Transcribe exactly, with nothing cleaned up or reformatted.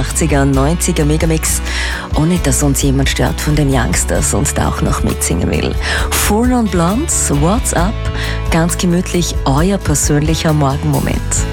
achtziger und neunziger Megamix. Ohne dass uns jemand stört von den Youngsters und da auch noch mitsingen will. Four Non Blondes, What's Up? Ganz gemütlich euer persönlicher Morgenmoment.